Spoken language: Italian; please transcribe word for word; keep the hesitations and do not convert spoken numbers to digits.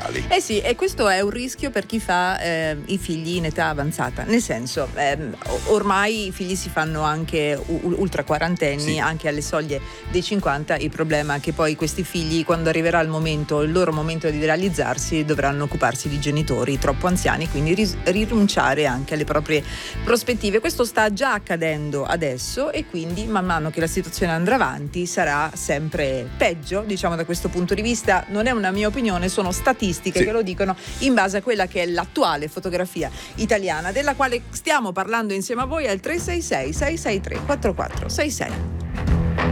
genitoriali. Eh sì, e questo è un rischio per chi fa eh, i figli in età avanzata, nel senso ehm, ormai i figli si fanno anche u- ultra quarantenni, Sì. anche alle soglie dei cinquanta. Il problema è che poi questi figli, quando arriverà il momento, il loro momento di realizzarsi, dovranno occuparsi di genitori troppo anziani, quindi ris- rinunciare anche alle proprie prospettive. Questo sta già accadendo adesso e quindi man mano che la situazione andrà avanti sarà sempre peggio, diciamo, da questo punto di vista. Non è una mia opinione, sono statistiche Sì. che lo dicono in base a quella che è l'attuale fotografia italiana, della quale stiamo parlando insieme a voi al tre sei sei sei sei tre quattro quattro sei sei.